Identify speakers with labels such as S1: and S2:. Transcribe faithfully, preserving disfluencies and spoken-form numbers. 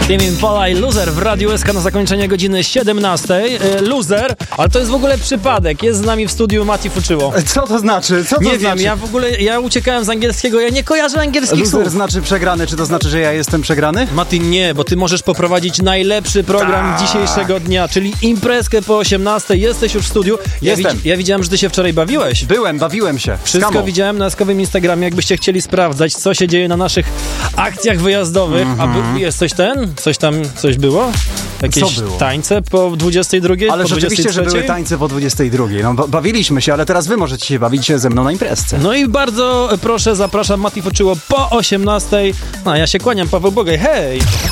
S1: Tame Impala i Loser w Radiu S K na zakończenie godziny siedemnastej. Loser, ale to jest w ogóle przypadek. Jest z nami w studiu Mati Fuczyło.
S2: Co to znaczy? Co to
S1: nie
S2: znaczy?
S1: wiem, ja w ogóle, ja uciekałem z angielskiego, ja nie kojarzę angielskich
S2: Loser
S1: słów.
S2: znaczy przegrany, czy to znaczy, że ja jestem przegrany?
S1: Mati, nie, bo ty możesz poprowadzić najlepszy program
S2: Tak.
S1: dzisiejszego dnia, czyli imprezkę po osiemnastej. Jesteś już w studiu. Ja,
S2: Jestem.
S1: widz, ja widziałem, że ty się wczoraj bawiłeś.
S2: Byłem, bawiłem się.
S1: Wszystko
S2: Skamo.
S1: widziałem na eskowym Instagramie, jakbyście chcieli sprawdzać, co się dzieje na naszych akcjach wyjazdowych. Mm-hmm. A by, jest coś ten? Coś tam, coś było? Jakieś
S2: Co było?
S1: tańce po dwudziestej drugiej?
S2: Ale
S1: po
S2: rzeczywiście, że były tańce po dwudziestej drugiej. No, ba- bawiliśmy się, ale teraz wy możecie się bawić ze mną na imprezce.
S1: No i bardzo proszę, zapraszam Mati Fuczyło po osiemnastej. No, ja się kłaniam, Paweł Bogaj, hej!